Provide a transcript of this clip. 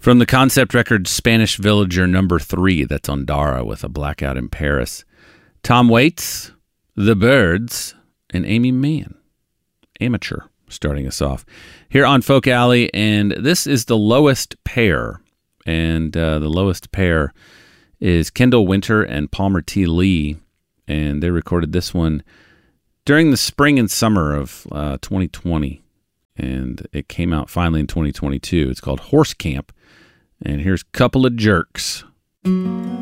From the concept record Spanish Villager number 3, that's on Dara with A Blackout in Paris. Tom Waits, The Byrds, and Amy Mann, Amateur, starting us off here on Folk Alley. And this is The Lowest Pair. And the lowest pair is Kendall Winter and Palmer T. Lee. And they recorded this one during the spring and summer of 2020. And it came out finally in 2022. It's called Horse Camp. And here's Couple of Jerks.